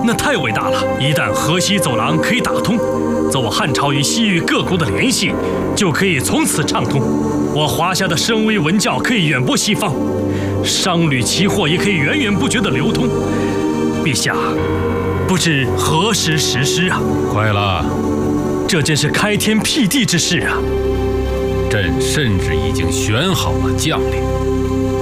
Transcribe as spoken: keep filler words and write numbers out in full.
那太伟大了！一旦河西走廊可以打通，则我汉朝与西域各国的联系就可以从此畅通。我华夏的声威文教可以远播西方，商旅奇货也可以源源不绝地流通。陛下，不知何时实施啊？ 快了， 这真是开天辟地之事啊！ 朕甚至已经选好了将领。